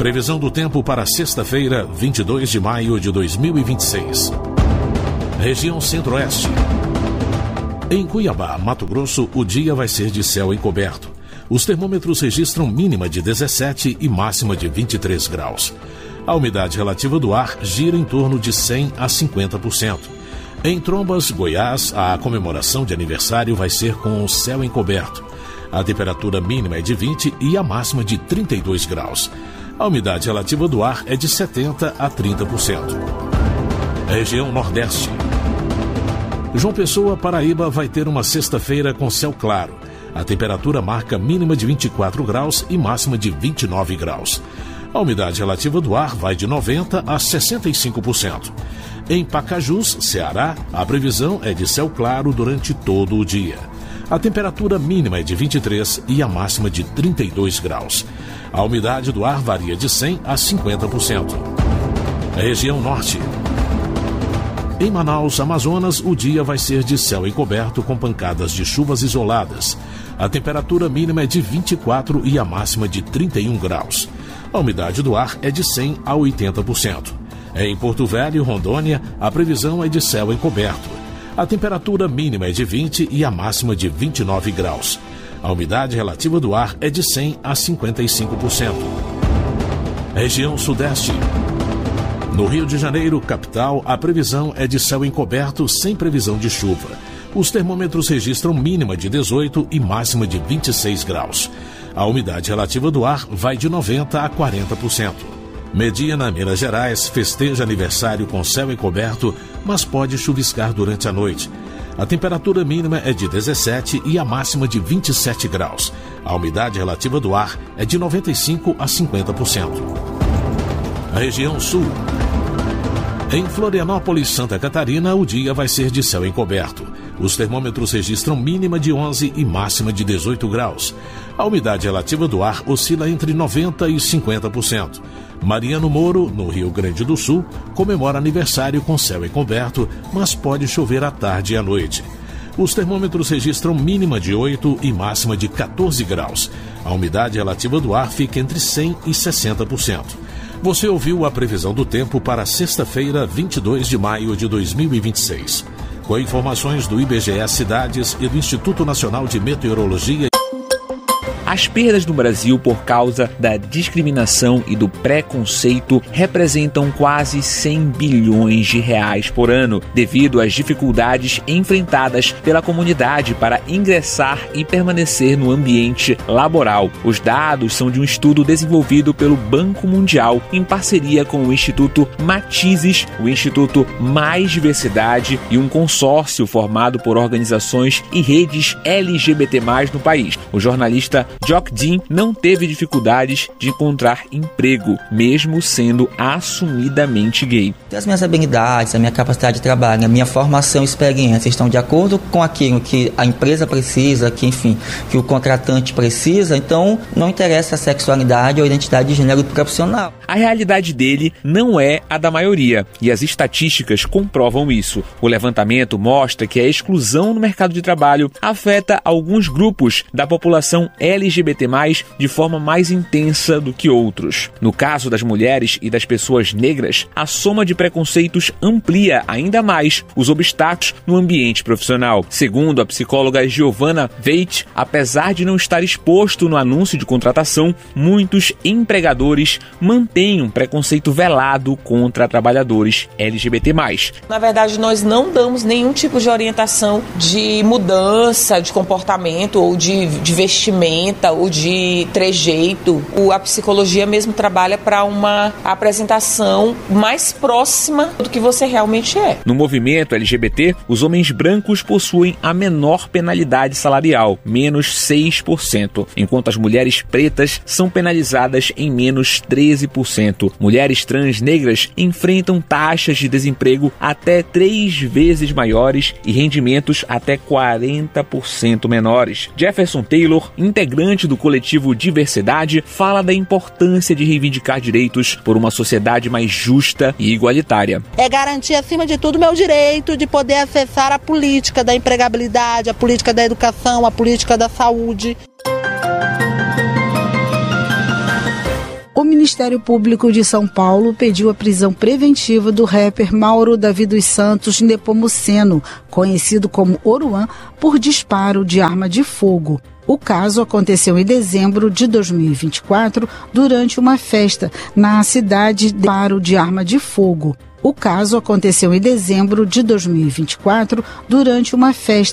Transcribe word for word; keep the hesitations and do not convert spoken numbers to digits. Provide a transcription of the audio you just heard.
Previsão do tempo para sexta-feira, vinte e dois de maio de dois mil e vinte e seis. Região Centro-Oeste. Em Cuiabá, Mato Grosso, o dia vai ser de céu encoberto. Os termômetros registram mínima de dezessete e máxima de vinte e três graus. A umidade relativa do ar gira em torno de cem a cinquenta por cento. Em Trombas, Goiás, a comemoração de aniversário vai ser com o céu encoberto. A temperatura mínima é de vinte e a máxima de trinta e dois graus. A umidade relativa do ar é de setenta a trinta por cento. Região Nordeste. João Pessoa, Paraíba, vai ter uma sexta-feira com céu claro. A temperatura marca mínima de vinte e quatro graus e máxima de vinte e nove graus. A umidade relativa do ar vai de noventa a sessenta e cinco por cento. Em Pacajus, Ceará, a previsão é de céu claro durante todo o dia. A temperatura mínima é de vinte e três e a máxima de trinta e dois graus. A umidade do ar varia de cem a cinquenta por cento. Região Norte. Em Manaus, Amazonas, o dia vai ser de céu encoberto com pancadas de chuvas isoladas. A temperatura mínima é de vinte e quatro e a máxima de trinta e um graus. A umidade do ar é de cem a oitenta por cento. Em Porto Velho, Rondônia, a previsão é de céu encoberto. A temperatura mínima é de vinte e a máxima de vinte e nove graus. A umidade relativa do ar é de cem a cinquenta e cinco por cento. Região Sudeste. No Rio de Janeiro, capital, a previsão é de céu encoberto sem previsão de chuva. Os termômetros registram mínima de dezoito e máxima de vinte e seis graus. A umidade relativa do ar vai de noventa a quarenta por cento. Medina, Minas Gerais, festeja aniversário com céu encoberto, mas pode chuviscar durante a noite. A temperatura mínima é de dezessete e a máxima de vinte e sete graus. A umidade relativa do ar é de noventa e cinco a cinquenta por cento. Região Sul. Em Florianópolis, Santa Catarina, o dia vai ser de céu encoberto. Os termômetros registram mínima de onze e máxima de dezoito graus. A umidade relativa do ar oscila entre noventa e cinquenta por cento. Mariano Moro, no Rio Grande do Sul, comemora aniversário com céu encoberto, mas pode chover à tarde e à noite. Os termômetros registram mínima de oito e máxima de quatorze graus. A umidade relativa do ar fica entre cem e sessenta por cento. Você ouviu a previsão do tempo para sexta-feira, vinte e dois de maio de dois mil e vinte e seis. Com informações do I B G E Cidades e do Instituto Nacional de Meteorologia. As perdas no Brasil por causa da discriminação e do preconceito representam quase cem bilhões de reais por ano, devido às dificuldades enfrentadas pela comunidade para ingressar e permanecer no ambiente laboral. Os dados são de um estudo desenvolvido pelo Banco Mundial em parceria com o Instituto Matizes, o Instituto Mais Diversidade e um consórcio formado por organizações e redes L G B T mais, no país. O jornalista Jock Dean não teve dificuldades de encontrar emprego, mesmo sendo assumidamente gay. As minhas habilidades, a minha capacidade de trabalho, a minha formação e experiência estão de acordo com aquilo que a empresa precisa, que enfim, que o contratante precisa, então não interessa a sexualidade ou a identidade de gênero profissional. A realidade dele não é a da maioria, e as estatísticas comprovam isso. O levantamento mostra que a exclusão no mercado de trabalho afeta alguns grupos da população L G B T mais, de forma mais intensa do que outros. No caso das mulheres e das pessoas negras, a soma de preconceitos amplia ainda mais os obstáculos no ambiente profissional. Segundo a psicóloga Giovanna Veit, apesar de não estar exposto no anúncio de contratação, muitos empregadores mantêm um preconceito velado contra trabalhadores L G B T mais. Na verdade, nós não damos nenhum tipo de orientação de mudança de comportamento ou de, de vestimenta ou de trejeito. O, a psicologia mesmo trabalha para uma apresentação mais próxima do que você realmente é. No movimento L G B T, os homens brancos possuem a menor penalidade salarial, menos seis por cento, enquanto as mulheres pretas são penalizadas em menos treze por cento. Mulheres trans negras enfrentam taxas de desemprego até três vezes maiores e rendimentos até quarenta por cento menores. Jefferson Taylor, integrante do coletivo Diversidade, fala da importância de reivindicar direitos por uma sociedade mais justa e igualitária. É garantir, acima de tudo, meu direito de poder acessar a política da empregabilidade, a política da educação, a política da saúde. O O Ministério Público de São Paulo pediu a prisão preventiva do rapper Mauro Davi dos Santos Nepomuceno, conhecido como Oruan, por disparo de arma de fogo. O caso aconteceu em dezembro de dois mil e vinte e quatro, durante uma festa na cidade de disparo de arma de fogo. O caso aconteceu em dezembro de dois mil e vinte e quatro, durante uma festa